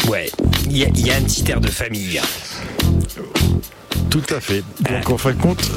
Ouais, il y a un petit air de famille. Tout à fait. Donc en fin de compte,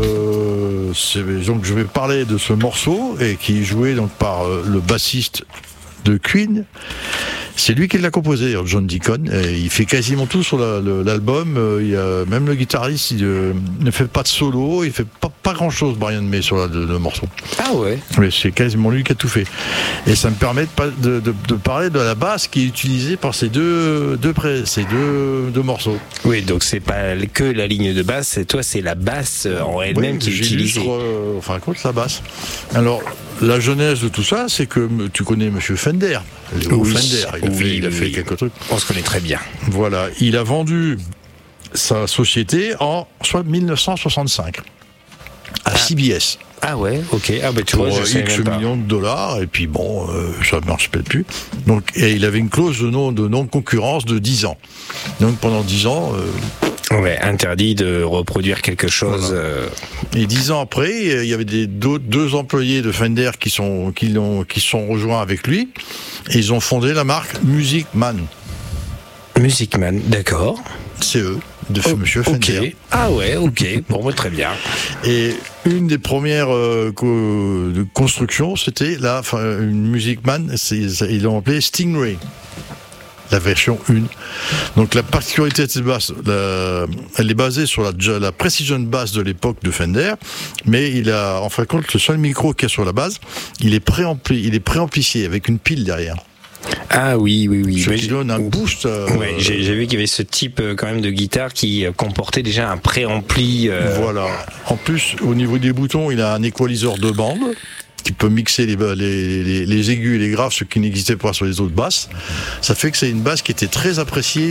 donc je vais parler de ce morceau et qui est joué donc par le bassiste de Queen. C'est lui qui l'a composé, John Deacon. Il fait quasiment tout sur l'album. Il y a même le guitariste, il ne fait pas de solo, il fait pas grand chose, Brian May, sur le morceau. Ah ouais. Mais c'est quasiment lui qui a tout fait. Et ça me permet de parler de la basse qui est utilisée par ces deux morceaux. Oui, donc c'est pas que la ligne de basse, c'est la basse en elle-même qui est utilisée. Enfin, contre la basse. Alors, la genèse de tout ça, c'est que tu connais Monsieur Fender. Fender, il a fait quelques trucs. On se connaît très bien. Voilà, il a vendu sa société en 1965 à CBS. Ah ouais, ok. Ah bah tu pour vois, je sais X même pas. millions de dollars, et puis bon, ça ne marche peut-être plus. Donc, et il avait une clause de non-concurrence de 10 ans. Donc pendant 10 ans... Ouais, interdit de reproduire quelque chose. Voilà. Et 10 ans après, il y avait deux employés de Fender qui sont rejoints avec lui, et ils ont fondé la marque Music Man. Music Man, d'accord. C'est eux, de Monsieur Fender. Okay. Ah ouais, ok. Bon, moi, très bien. Et une des premières constructions, c'était une Music Man, ils l'ont appelé Stingray. La version 1. Donc la particularité de cette basse, elle est basée sur la Precision Bass de l'époque de Fender, mais il a, en fin de compte, le seul micro qu'il y a sur la base, il est préamplifié avec une pile derrière. Ah oui. Ce qui donne un boost. Ouais, j'ai vu qu'il y avait ce type quand même de guitare qui comportait déjà un préampli. Voilà. En plus, au niveau des boutons, il a un équaliseur de bande qui peut mixer les aigus et les graves, ce qui n'existait pas sur les autres basses. Ça fait que c'est une basse qui était très appréciée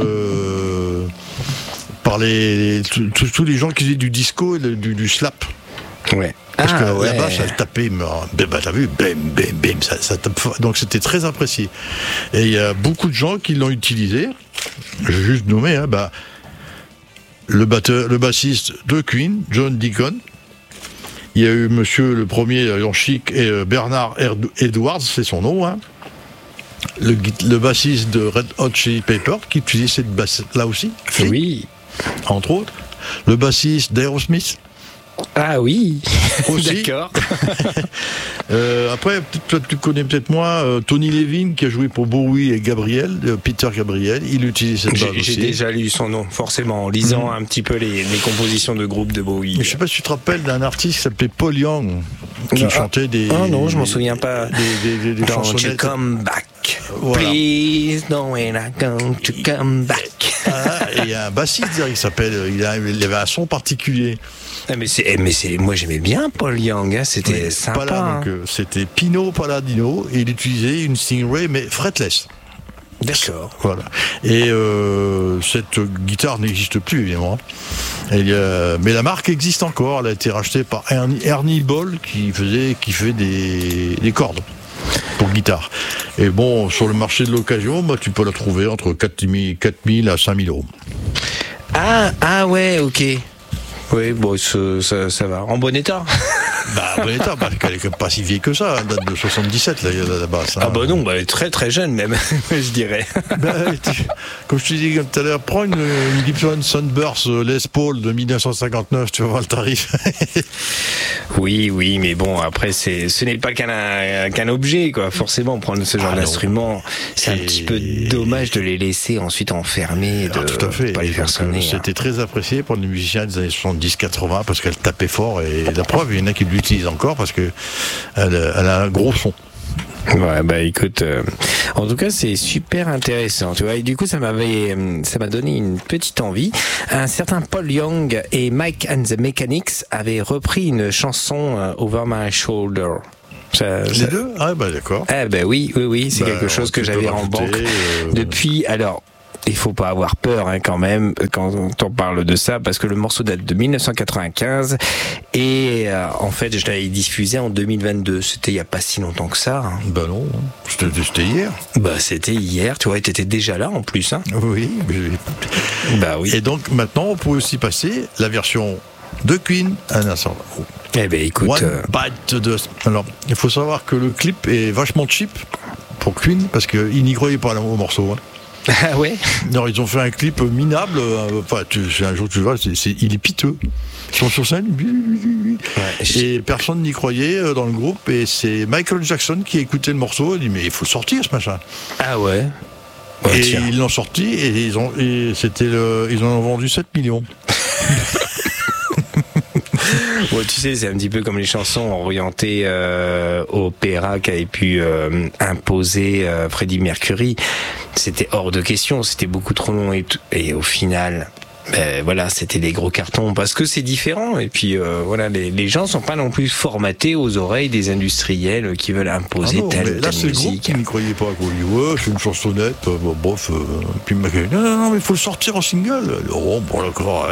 par tous les gens qui faisaient du disco et du slap. Ouais. Parce que la basse, elle tapait, t'as vu, bam, ça tape fort. Donc c'était très apprécié. Et il y a beaucoup de gens qui l'ont utilisé. Je vais juste nommer, le bassiste de Queen, John Deacon. Il y a eu monsieur le premier en chic, et Bernard Edwards, c'est son nom, le bassiste de Red Hot Chili Peppers, qui utilisait cette basse là aussi. Oui. Entre autres. Le bassiste d'Aerosmith. Ah oui, aussi. D'accord. Après, toi, tu connais peut-être moins Tony Levin, qui a joué pour Bowie et Peter Gabriel. Il utilise cette base aussi. J'ai déjà lu son nom, forcément, en lisant un petit peu les compositions de groupe de Bowie. Mais je sais pas si tu te rappelles d'un artiste qui s'appelait Paul Young, qui chantait des... Ah non, je m'en souviens pas. Des Don't you chansonnettes. come back. Voilà. Please, no, we're not going to come back. Et il y a un bassiste, il s'appelle, il avait un son particulier. Moi j'aimais bien Paul Young, c'était sympa. Donc, c'était Pino Palladino, et il utilisait une Stingray, mais fretless. D'accord. Voilà. Et cette guitare n'existe plus, évidemment. Mais la marque existe encore. Elle a été rachetée par Ernie Ball, qui fait des cordes pour guitare. Et bon, sur le marché de l'occasion, tu peux la trouver entre 4 000 à 5 000 euros. Ah ouais, ok. Oui, bon, ça va. En bon état. En bon état, parce qu'elle est pas si vieille que ça, elle date de 77, la basse. Ah bah non, elle est très très jeune même, je dirais. Comme je te disais tout à l'heure, prends une Gibson Sunburst Les Paul de 1959, tu vas voir le tarif. Oui, mais bon, après, ce n'est pas qu'un objet, quoi. Forcément, prendre ce genre d'instrument, c'est un petit peu dommage de les laisser ensuite enfermer, tout à fait. Pas les faire sonner. C'était très apprécié pour les musiciens des années 70-80 parce qu'elle tapait fort, et la preuve, il y en a qui l'utilisent encore parce que elle a un gros son. Ouais, bah écoute, en tout cas c'est super intéressant, tu vois, et du coup ça m'a donné une petite envie. Un certain Paul Young et Mike and the Mechanics avaient repris une chanson Over My Shoulder. Les deux ? Ah bah d'accord. Oui, c'est quelque chose que j'avais en banque depuis. Alors, il faut pas avoir peur quand même quand on parle de ça, parce que le morceau date de 1995 et en fait je l'avais diffusé en 2022. C'était il y a pas si longtemps que ça. Bah non, c'était hier. Bah c'était hier, tu vois, t'étais déjà là en plus. Oui. Bah oui. Et donc maintenant on peut aussi passer la version de Queen à un instant. Écoute, One Bite the Dust. Alors il faut savoir que le clip est vachement cheap pour Queen parce qu'ils n'y croyaient pas au morceau. Ah ouais? Non, ils ont fait un clip minable. Enfin, un jour tu vois, il est piteux. Ils sont sur scène. Et personne n'y croyait dans le groupe. Et c'est Michael Jackson qui écoutait le morceau. Il dit mais il faut sortir ce machin. Ah ouais. Et ils l'ont sorti et ils en ont vendu 7 millions. Ouais, tu sais, c'est un petit peu comme les chansons orientées opéra qu'avait pu imposer Freddie Mercury. C'était hors de question, c'était beaucoup trop long et au final, voilà, c'était des gros cartons parce que c'est différent. Et puis voilà, les gens sont pas non plus formatés aux oreilles des industriels qui veulent imposer telle ou telle musique. Là, c'est le groupe qui n'y croyait pas. Quoi. Il dit ouais, c'est une chansonnette. Puis il m'a dit non, mais il faut le sortir en single. Oh, bon d'accord.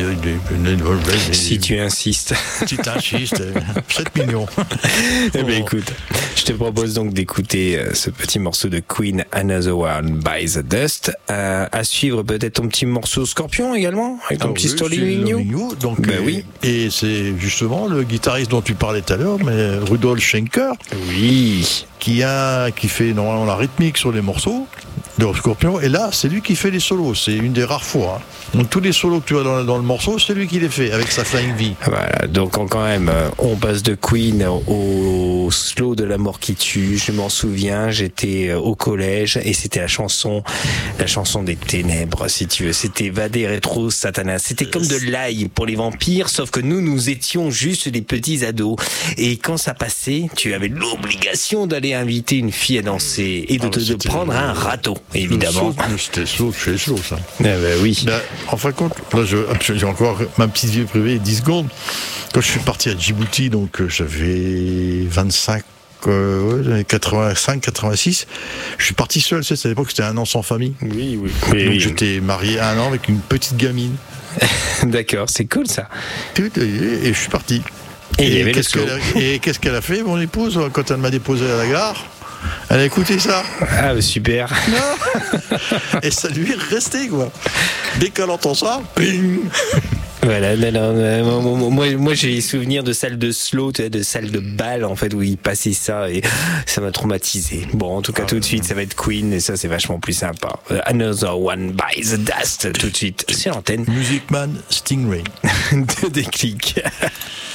Si tu insistes. Si tu insistes, 7 millions. Eh bien, écoute, je te propose donc d'écouter ce petit morceau de Queen, Another One by the Dust. À suivre peut-être ton petit morceau Scorpion également, avec ton petit Stalling New. Donc, oui. Et c'est justement le guitariste dont tu parlais tout à l'heure, mais Rudolf Schenker. Oui. Qui fait normalement la rythmique sur les morceaux de Scorpion, et là c'est lui qui fait les solos, c'est une des rares fois. Donc tous les solos que tu as dans le morceau, c'est lui qui les fait avec sa Flying V. Voilà, donc quand même, on passe de Queen au slow de la mort qui tue. Je m'en souviens, j'étais au collège et c'était la chanson des ténèbres, si tu veux. C'était Vade Retro Satanas. C'était comme de l'ail pour les vampires, sauf que nous étions juste des petits ados. Et quand ça passait, tu avais l'obligation d'aller inviter une fille à danser et de prendre un râteau, évidemment. C'était slow, c'est slow ça. Oui. En fin de compte, là j'ai encore ma petite vie privée, 10 secondes. Quand je suis parti à Djibouti, donc j'avais 25, 85, 86. Je suis parti seul, c'est à l'époque c'était un an sans famille. Oui. Donc j'étais marié 1 an avec une petite gamine. D'accord, c'est cool ça. Et je suis parti. Et qu'est-ce qu'elle a fait, mon épouse, quand elle m'a déposé à la gare? Elle a écouté ça. Ah, super. Et ça lui est resté, quoi. Dès qu'elle entend ça, ping. Voilà, moi j'ai les souvenirs de salles de slow, de salles de bal en fait où il passait ça et ça m'a traumatisé. Bon, en tout cas tout de suite ça va être Queen et ça c'est vachement plus sympa. Another One by the Dust tout de suite sur l'antenne. Music Man Stingray. De Déclic.